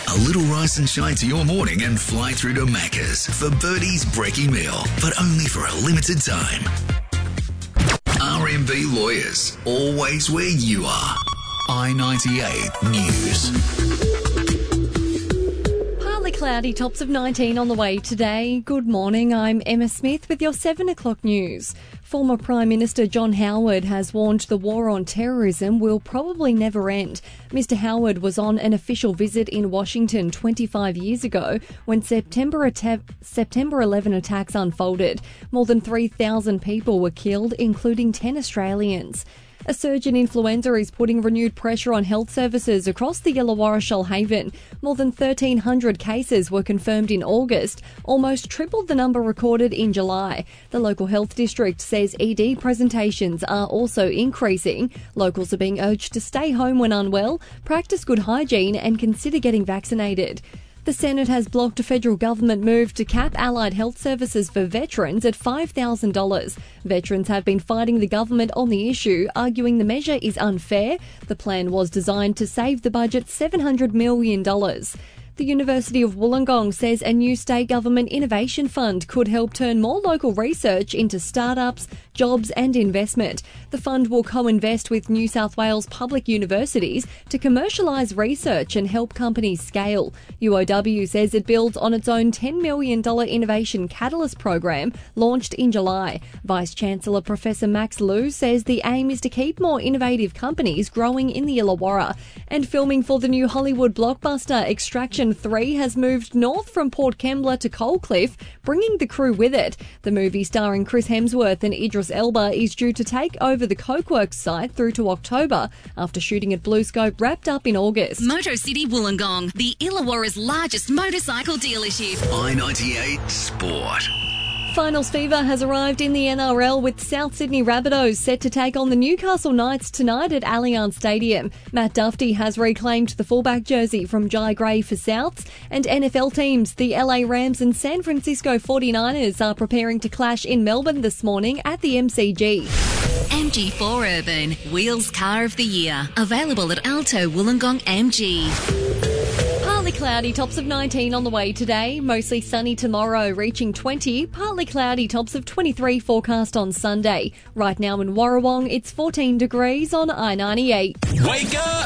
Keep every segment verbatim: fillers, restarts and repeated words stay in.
A little rise and shine to your morning and fly through to Macca's for Birdie's Brekkie Meal, but only for a limited time. R M B Lawyers, always where you are. I ninety-eight News. Partly cloudy, tops of nineteen on the way today. Good morning, I'm Emma Smith with your seven o'clock news. Former Prime Minister John Howard has warned the war on terrorism will probably never end. Mister Howard was on an official visit in Washington twenty-five years ago when September atta- September eleven attacks unfolded. More than three thousand people were killed, including ten Australians. A surge in influenza is putting renewed pressure on health services across the Illawarra Shoalhaven. More than thirteen hundred cases were confirmed in August, almost tripled the number recorded in July. The local health district says E D presentations are also increasing. Locals are being urged to stay home when unwell, practice good hygiene and consider getting vaccinated. The Senate has blocked a federal government move to cap allied health services for veterans at five thousand dollars. Veterans have been fighting the government on the issue, arguing the measure is unfair. The plan was designed to save the budget seven hundred million dollars. The University of Wollongong says a new state government innovation fund could help turn more local research into startups, jobs and investment. The fund will co-invest with New South Wales public universities to commercialise research and help companies scale. U O W says it builds on its own ten million dollars Innovation Catalyst program launched in July. Vice-Chancellor Professor Max Liu says the aim is to keep more innovative companies growing in the Illawarra. And filming for the new Hollywood blockbuster Extraction three has moved north from Port Kembla to Coalcliff, bringing the crew with it. The movie starring Chris Hemsworth and Idris Elba is due to take over the Cokeworks site through to October after shooting at BlueScope wrapped up in August. Motor City Wollongong, the Illawarra's largest motorcycle dealership. I ninety-eight Sport. Finals fever has arrived in the N R L with South Sydney Rabbitohs set to take on the Newcastle Knights tonight at Allianz Stadium. Matt Duffy has reclaimed the fullback jersey from Jai Gray for Souths, and N F L teams, the L A Rams and San Francisco forty-niners, are preparing to clash in Melbourne this morning at the M C G. M G four Urban, Wheels Car of the Year. Available at Alto Wollongong M G. Partly cloudy, tops of nineteen on the way today. Mostly sunny tomorrow, reaching twenty. Partly cloudy, tops of twenty-three forecast on Sunday. Right now in Warrawong, it's fourteen degrees on I ninety-eight. Wake up!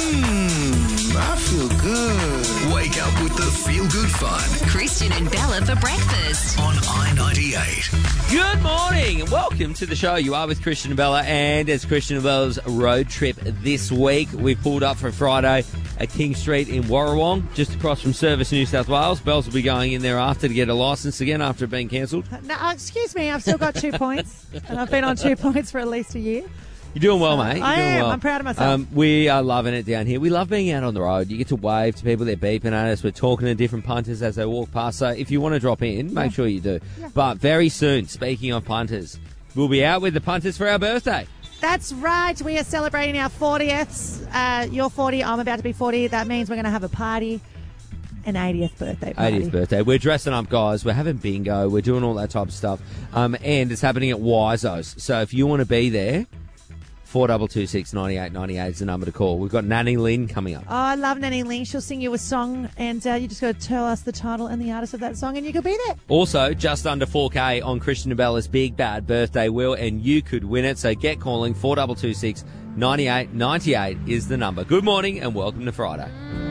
Mmm, I feel good. Wake up with the Feel Good Fun. Christian and Bella for breakfast. On I ninety-eight. Good morning and welcome to the show. You are with Christian and Bella, and it's Christian and Bella's road trip this week. We've pulled up for Friday at King Street in Warrawong, just across from Service New South Wales. Bells will be going in there after to get a licence again after it being cancelled. No, excuse me, I've still got two points, and I've been on two points for at least a year. You're doing well, mate. You're I doing am. well. I'm proud of myself. Um, we are loving it down here. We love being out on the road. You get to wave to people. They're beeping at us. We're talking to different punters as they walk past. So if you want to drop in, make Yeah. sure you do. Yeah. But very soon, speaking of punters, we'll be out with the punters for our birthday. That's right. We are celebrating our fortieth. Uh, you're forty. I'm about to be forty. That means we're going to have a party. An eightieth birthday party. eightieth birthday. We're dressing up, guys. We're having bingo. We're doing all that type of stuff. Um, and it's happening at Wiseau's. So if you want to be there, four two two six, nine eight nine eight is the number to call. We've got Nanny Lynn coming up. Oh, I love Nanny Ling. She'll sing you a song, and uh, you just got to tell us the title and the artist of that song, and you could be there. Also, just under four K on Christian and Bella's Big Bad Birthday Wheel, and you could win it. So get calling. four two two six, nine eight nine eight is the number. Good morning and welcome to Friday.